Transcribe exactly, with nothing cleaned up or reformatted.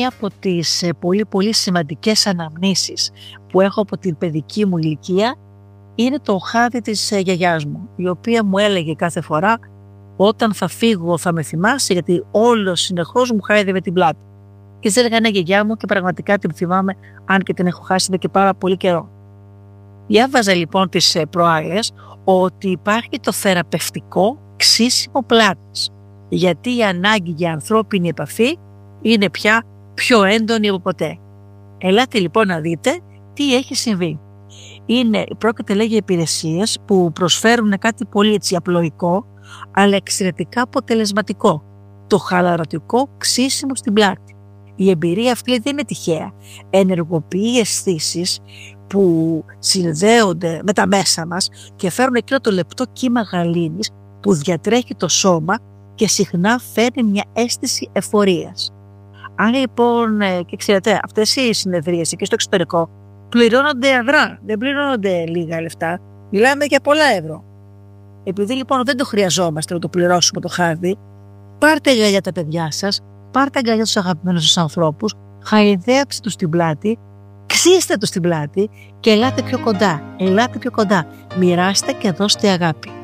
μία από τις πολύ πολύ σημαντικές αναμνήσεις που έχω από την παιδική μου ηλικία είναι το χάδι της γιαγιάς μου, η οποία μου έλεγε κάθε φορά όταν θα φύγω θα με θυμάσαι, γιατί όλο συνεχώς μου χάιδευε την πλάτη. Και της έλεγα ναι γιαγιά μου, και πραγματικά την θυμάμαι, αν και την έχω χάσει εδώ και πάρα πολύ καιρό. Διάβαζα λοιπόν τις προάλλες ότι υπάρχει το θεραπευτικό ξύσιμο πλάτης, γιατί η ανάγκη για ανθρώπινη επαφή είναι πια πιο έντονη από ποτέ. Ελάτε λοιπόν να δείτε τι έχει συμβεί. Είναι, πρόκειται λέγει υπηρεσίες που προσφέρουν κάτι πολύ έτσι απλοϊκό, αλλά εξαιρετικά αποτελεσματικό. Το χαλαρωτικό ξύσιμο στην πλάτη. Η εμπειρία αυτή δεν είναι τυχαία. Ενεργοποιεί αισθήσεις που συνδέονται με τα μέσα μας και φέρουν εκείνο το λεπτό κύμα γαλήνης που διατρέχει το σώμα και συχνά φέρνει μια αίσθηση εφορίας. Αν λοιπόν, και ξέρετε, αυτές οι συνεδρίες εκεί στο εξωτερικό πληρώνονται αδρά, δεν πληρώνονται λίγα λεφτά, μιλάμε για πολλά ευρώ. Επειδή λοιπόν δεν το χρειαζόμαστε να το πληρώσουμε το χάδι, πάρτε αγκαλιά τα παιδιά σας, πάρτε αγκαλιά τους αγαπημένους σας ανθρώπους, χαϊδέψτε τους στην πλάτη, ξύστε τους στην πλάτη και ελάτε πιο κοντά, ελάτε πιο κοντά, μοιράστε και δώστε αγάπη.